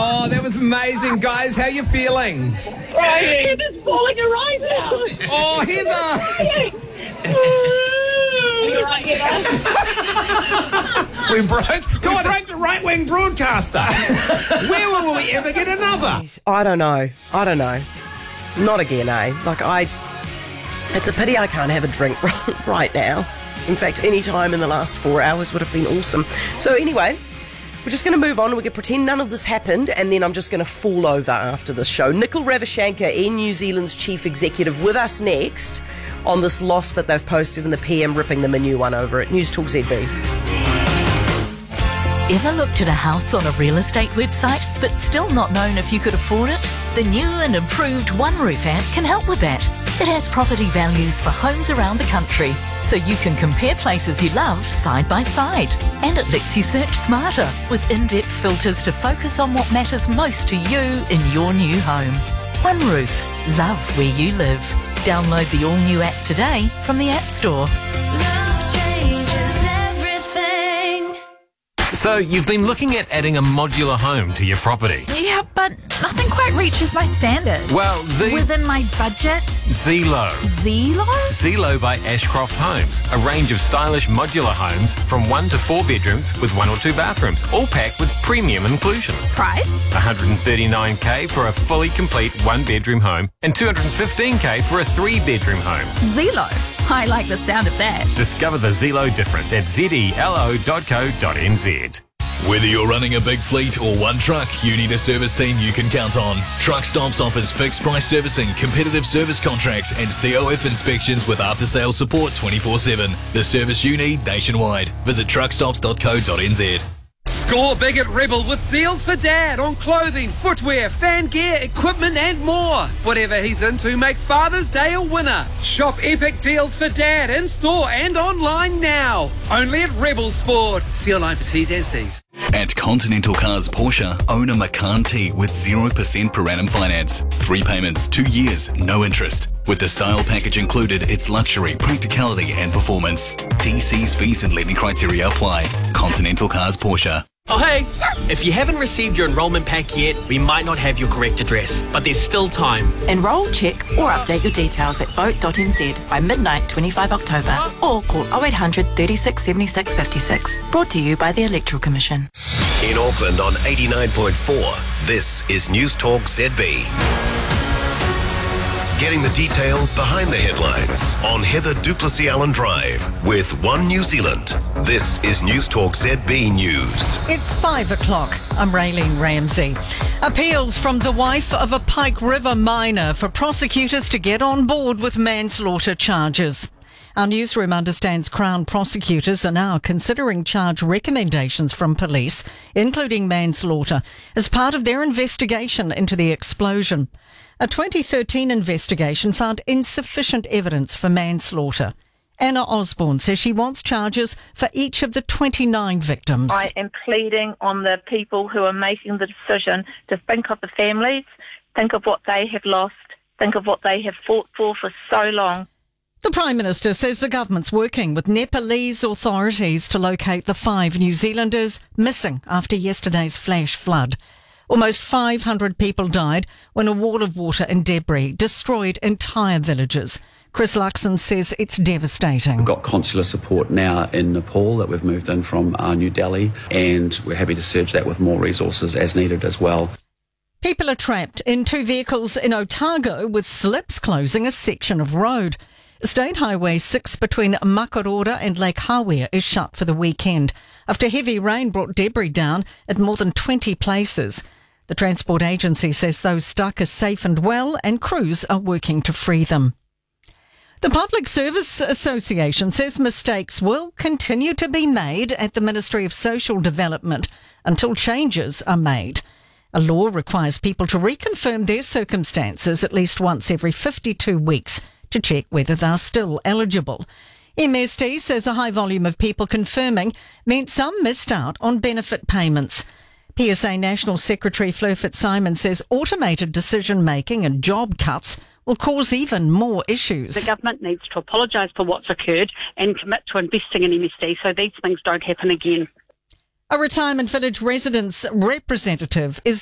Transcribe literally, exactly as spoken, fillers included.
Oh, that was amazing, guys. How you feeling? Right, it's falling right now. Oh, Heather! You're right, Heather. We broke, we broke the right-wing broadcaster. Where will we ever get another? I don't know. I don't know. Not again, eh? Like, I... It's a pity I can't have a drink right now. In fact, any time in the last four hours would have been awesome. So anyway, we're just going to move on. We're going to pretend none of this happened, and then I'm just going to fall over after this show. Nikhil Ravishankar, Air New Zealand's chief executive, with us next on this loss that they've posted in the P M, ripping them a new one over at News Talk Z B. Ever looked at a house on a real estate website but still not known if you could afford it? The new and improved OneRoof app can help with that. It has property values for homes around the country, so you can compare places you love side by side. And it lets you search smarter with in-depth filters to focus on what matters most to you in your new home. OneRoof. Love where you live. Download the all-new app today from the App Store. So, you've been looking at adding a modular home to your property. Yeah, but nothing quite reaches my standard. Well, Z... Within my budget? Zelo. Zelo? Zelo by Ashcroft Homes. A range of stylish modular homes from one to four bedrooms with one or two bathrooms, all packed with premium inclusions. Price? one hundred thirty-nine thousand dollars for a fully complete one-bedroom home and two hundred fifteen thousand dollars for a three-bedroom home. Zelo. I like the sound of that. Discover the Zelo difference at zelo dot co dot n z. Whether you're running a big fleet or one truck, you need a service team you can count on. Truck Stops offers fixed price servicing, competitive service contracts and C O F inspections with after-sales support twenty-four seven. The service you need nationwide. Visit truck stops dot co dot n z. Score big at Rebel with deals for Dad on clothing, footwear, fan gear, equipment and more. Whatever he's into, make Father's Day a winner. Shop epic deals for Dad in store and online now. Only at Rebel Sport. See online for T's and C's. At Continental Cars Porsche, own a Macan T with zero percent per annum finance. Three payments, two years, no interest. With the style package included, it's luxury, practicality and performance. T Cs, fees and lending criteria apply. Continental Cars Porsche. Oh hey, if you haven't received your enrolment pack yet, we might not have your correct address, but there's still time. Enrol, check or update your details at vote dot n z by midnight twenty-fifth of October or call oh eight hundred, thirty-six, seventy-six, fifty-six. Brought to you by the Electoral Commission. In Auckland on eighty-nine point four, this is News Talk Z B. Getting the detail behind the headlines on Heather Duplessis Allen Drive with One New Zealand. This is News Talk Z B News. It's five o'clock. I'm Raylene Ramsey. Appeals from the wife of a Pike River miner for prosecutors to get on board with manslaughter charges. Our newsroom understands Crown prosecutors are now considering charge recommendations from police, including manslaughter, as part of their investigation into the explosion. A twenty thirteen investigation found insufficient evidence for manslaughter. Anna Osborne says she wants charges for each of the twenty-nine victims. I am pleading on the people who are making the decision to think of the families, think of what they have lost, think of what they have fought for for so long. The Prime Minister says the government's working with Nepalese authorities to locate the five New Zealanders missing after yesterday's flash flood. Almost five hundred people died when a wall of water and debris destroyed entire villages. Chris Luxon says it's devastating. We've got consular support now in Nepal that we've moved in from uh, New Delhi, and we're happy to surge that with more resources as needed as well. People are trapped in two vehicles in Otago with slips closing a section of road. State Highway six between Makarora and Lake Hawea is shut for the weekend after heavy rain brought debris down at more than twenty places. The Transport Agency says those stuck are safe and well and crews are working to free them. The Public Service Association says mistakes will continue to be made at the Ministry of Social Development until changes are made. A law requires people to reconfirm their circumstances at least once every fifty-two weeks to check whether they're still eligible. M S T says a high volume of people confirming meant some missed out on benefit payments. P S A National Secretary Fleur Fitzsimons says automated decision-making and job cuts will cause even more issues. The government needs to apologise for what's occurred and commit to investing in M S D so these things don't happen again. A retirement village residents representative is